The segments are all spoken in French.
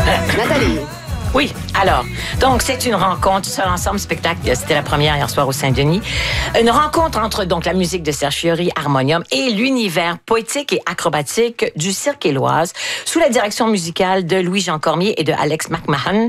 Nathalie. Oui, alors, donc c'est une rencontre, Seul Ensemble spectacle, c'était la première hier soir au Saint-Denis. Une rencontre entre donc la musique de Serge Fiori, harmonium, et l'univers poétique et acrobatique du Cirque Éloise, sous la direction musicale de Louis-Jean Cormier et de Alex McMahon,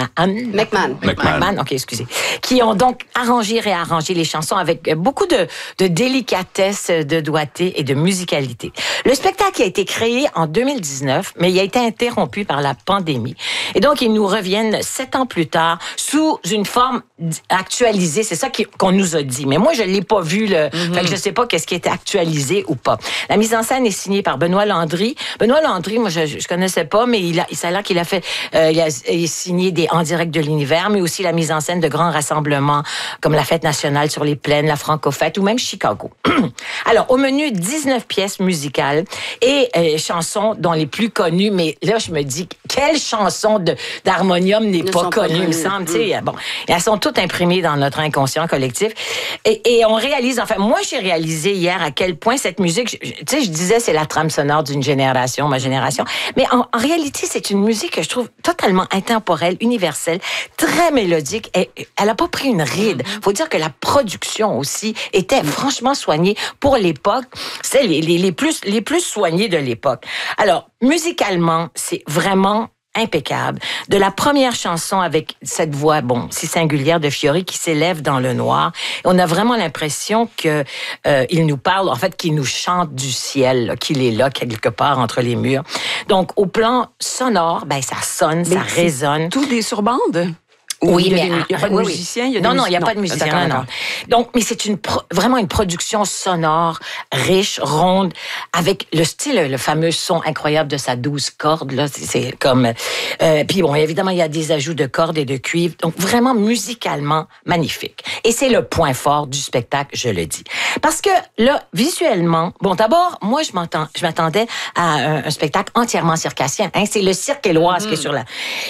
ok, excusez, qui ont donc arrangé, réarrangé les chansons avec beaucoup de délicatesse, de doigté et de musicalité. Le spectacle a été créé en 2019, mais il a été interrompu par la pandémie. Et donc, il nous revient 7 ans plus tard, sous une forme actualisée. C'est ça qu'on nous a dit. Mais moi, je ne l'ai pas vu. Fait que je ne sais pas qu'est-ce qui était actualisé ou pas. La mise en scène est signée par Benoît Landry. Benoît Landry, moi, je ne connaissais pas, mais ça a l'air qu'il a fait... il a signé des En direct de l'univers, mais aussi la mise en scène de grands rassemblements comme la Fête nationale sur les plaines, la Franco-Fête ou même Chicago. Alors, au menu, 19 pièces musicales et chansons dont les plus connues, mais là, je me dis, quelle chanson d'harmonium n'est pas connue, il me semble. Bon, elles sont toutes imprimées dans notre inconscient collectif. Et on réalise, enfin, moi, j'ai réalisé hier à quel point cette musique, je disais, c'est la trame sonore d'une génération, ma génération. Mais en réalité, c'est une musique que je trouve totalement intemporelle, universelle, très mélodique. Et elle n'a pas pris une ride. Faut dire que la production aussi était franchement soignée pour l'époque. C'est les plus soignés de l'époque. Alors, musicalement, c'est vraiment impeccable. De la première chanson avec cette voix, si singulière de Fiori qui s'élève dans le noir, on a vraiment l'impression que il nous parle, en fait, qu'il nous chante du ciel, là, qu'il est là quelque part entre les murs. Donc, au plan sonore, ça sonne, ça résonne. Tout des surbandes? Oui, mais il n'y a pas de musicien. Il n'y a pas de musicien. Non. Donc, mais c'est vraiment une production sonore, riche, ronde, avec le style, le fameux son incroyable de sa 12 cordes, là. C'est comme, puis bon, évidemment, il y a des ajouts de cordes et de cuivre. Donc, vraiment musicalement magnifique. Et c'est le point fort du spectacle, je le dis. Parce que, là, visuellement, d'abord, moi, je m'attendais à un spectacle entièrement circassien, hein. C'est le Cirque Éloise qui est sur la,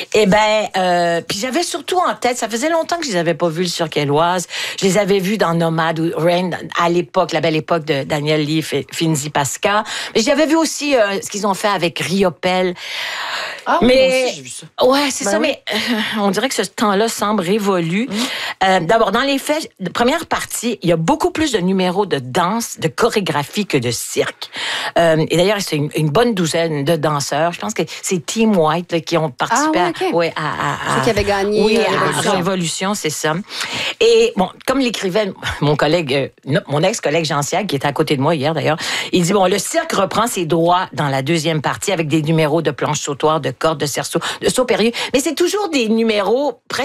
puis j'avais surtout en tête, ça faisait longtemps que je les avais pas vus, le Cirque Éloise. Je les avais vus dans Nomade ou Rain, à l'époque, la belle époque de Daniel Lee et Finzi Pascal. Mais j'avais vu aussi ce qu'ils ont fait avec Riopelle. Ah, mais moi aussi, j'ai vu ça. Ouais, c'est ça, mais on dirait que ce temps-là semble révolu. D'abord, dans les faits, première partie, il y a beaucoup plus de numéros de danse, de chorégraphie que de cirque. Et d'ailleurs, c'est une bonne douzaine de danseurs. Je pense que c'est Team White là, qui ont participé à ceux qui avaient gagné. Oui, à Révolution, c'est ça. Et bon, comme l'écrivait mon collègue, mon ex-collègue Jean Siag, qui était à côté de moi hier d'ailleurs, il dit, le cirque reprend ses droits dans la deuxième partie avec des numéros de planches sautoirs, de cordes, de cerceaux, de sauts périlleux, mais c'est toujours des numéros presque